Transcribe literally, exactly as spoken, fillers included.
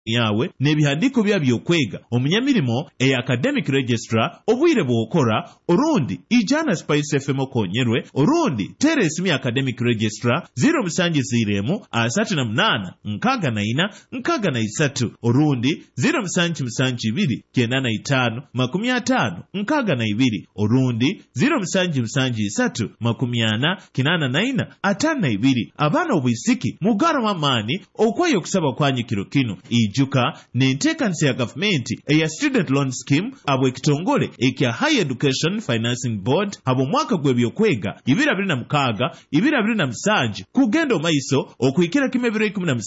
yawe n'ebihandiko bya byokwega omunyamirimo e academic registrar obwire bwokora orundi ijana Spice F M okonyerwe orundi Teresimi academic registrar zero musanji ziremu asatu na munana nkaga na ina nkaga na isatu orundi zero musanji musanji ibiri kenda na itano makumi atano nkaga na ibiri orundi zero musanji musanji isatu makumi ana kinana na ina atano na ibiri abana obwisiki mugara wamani okwayo okusaba kwanyikiro kino ijuka n'enteekanisa ya gavumenti eya student loan scheme abo ekitongole ekya higher education financing board abo mwaka gw'ebyokwega ibiri abiri na mukaaga ibiri abiri na musanju kugenda omaiso okuyikira kimebiro ikumi na